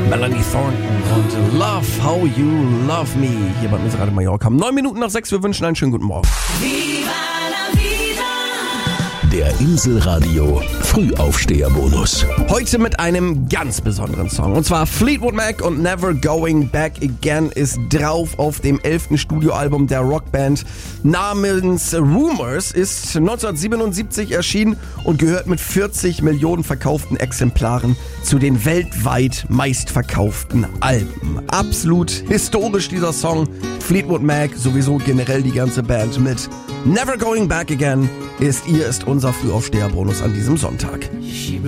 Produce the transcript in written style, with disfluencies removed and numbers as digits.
Melanie Thornton und Love How You Love Me hier bei uns Radio Mallorca. 9 Minuten nach 6, wir wünschen einen schönen guten Morgen. Der Inselradio Frühaufsteher-Bonus. Heute mit einem ganz besonderen Song. Und zwar Fleetwood Mac und Never Going Back Again ist drauf auf dem 11. Studioalbum der Rockband namens Rumours. Ist 1977 erschienen und gehört mit 40 Millionen verkauften Exemplaren zu den weltweit meistverkauften Alben. Absolut historisch dieser Song. Fleetwood Mac, sowieso generell die ganze Band mit Never Going Back Again ist unser Frühaufsteher-Bonus an diesem Sonntag.